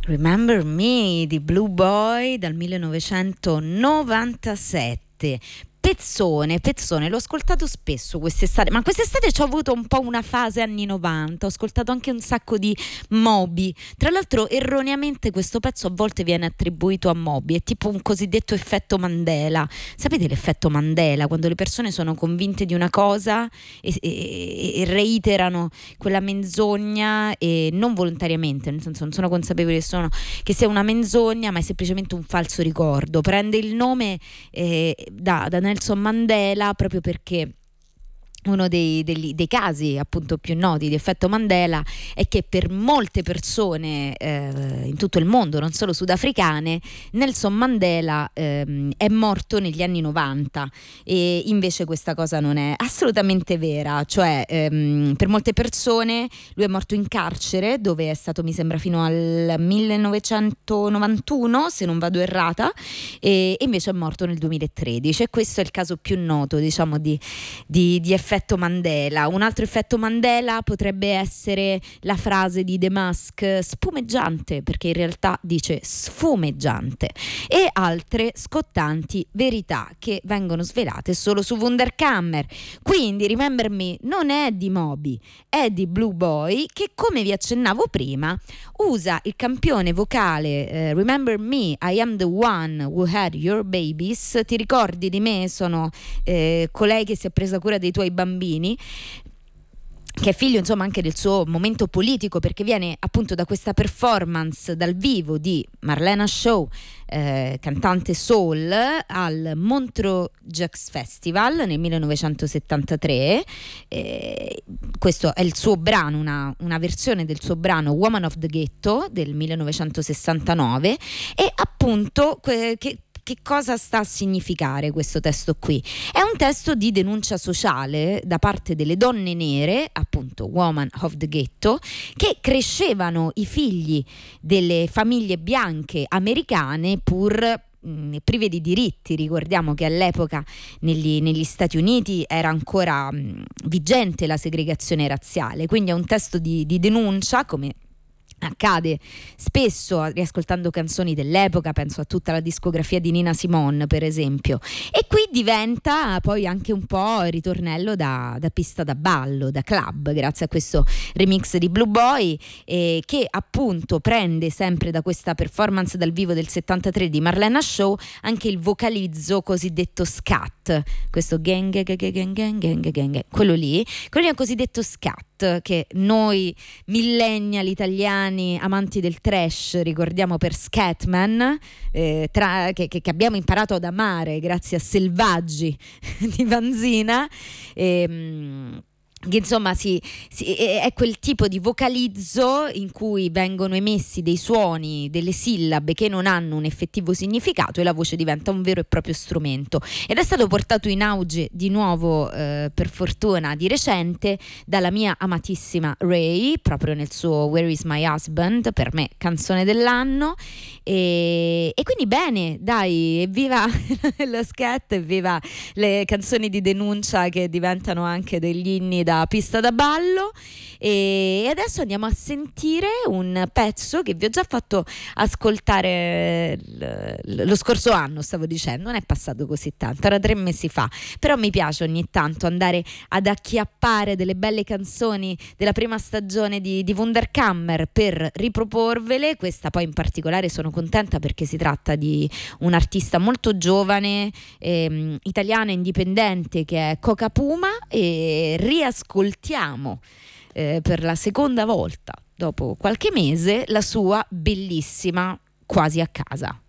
Remember Me di Blue Boy dal 1997. Pezzone, l'ho ascoltato spesso quest'estate, ma quest'estate ci ho avuto un po' una fase anni 90, ho ascoltato anche un sacco di Moby, tra l'altro erroneamente questo pezzo a volte viene attribuito a Moby, è tipo un cosiddetto effetto Mandela. Sapete l'effetto Mandela? Quando le persone sono convinte di una cosa e reiterano quella menzogna e non volontariamente, nel senso non sono consapevoli che sia una menzogna, ma è semplicemente un falso ricordo. Prende il nome da Nelson Mandela proprio perché uno dei casi appunto più noti di effetto Mandela è che per molte persone in tutto il mondo, non solo sudafricane, Nelson Mandela è morto negli anni 90 e invece questa cosa non è assolutamente vera, cioè per molte persone lui è morto in carcere dove è stato, mi sembra, fino al 1991 se non vado errata, e invece è morto nel 2013 e questo è il caso più noto, diciamo, di effetto Mandela. Un altro effetto Mandela potrebbe essere la frase di The Mask, spumeggiante, perché in realtà dice sfumeggiante, e altre scottanti verità che vengono svelate solo su Wunderkammer. Quindi Remember Me non è di Moby, è di Blue Boy, che, come vi accennavo prima, usa il campione vocale Remember Me, I am the one who had your babies, ti ricordi di me, sono colei che si è presa cura dei tuoi bambini, che è figlio insomma anche del suo momento politico, perché viene appunto da questa performance dal vivo di Marlena Shaw, cantante soul, al Montreux Jazz Festival nel 1973. Questo è il suo brano, una versione del suo brano Woman of the Ghetto del 1969, e appunto che cosa sta a significare questo testo qui? È un testo di denuncia sociale da parte delle donne nere, appunto Woman of the Ghetto, che crescevano i figli delle famiglie bianche americane pur prive di diritti. Ricordiamo che all'epoca negli Stati Uniti era ancora vigente la segregazione razziale, quindi è un testo di denuncia, come accade spesso riascoltando canzoni dell'epoca, penso a tutta la discografia di Nina Simone per esempio, e qui diventa poi anche un po' ritornello da pista da ballo, da club, grazie a questo remix di Blue Boy, che appunto prende sempre da questa performance dal vivo del 73 di Marlena Shaw anche il vocalizzo cosiddetto scat, questo gang, quello lì è un cosiddetto scat che noi millennial italiani amanti del trash ricordiamo per Scatman, che abbiamo imparato ad amare grazie a Selvaggi di Vanzina, che insomma è quel tipo di vocalizzo in cui vengono emessi dei suoni, delle sillabe che non hanno un effettivo significato e la voce diventa un vero e proprio strumento, ed è stato portato in auge di nuovo per fortuna di recente dalla mia amatissima Ray, proprio nel suo Where is my husband, per me canzone dell'anno, e quindi bene, dai, evviva lo scat, evviva le canzoni di denuncia che diventano anche degli inni da pista da ballo. E adesso andiamo a sentire un pezzo che vi ho già fatto ascoltare lo scorso anno, stavo dicendo, non è passato così tanto, era 3 mesi fa, però mi piace ogni tanto andare ad acchiappare delle belle canzoni della prima stagione di Wunderkammer per riproporvele. Questa poi in particolare sono contenta perché si tratta di un artista molto giovane, italiana indipendente, che è Coca Puma, e riascoltiamo per la seconda volta dopo qualche mese la sua bellissima Quasi a casa.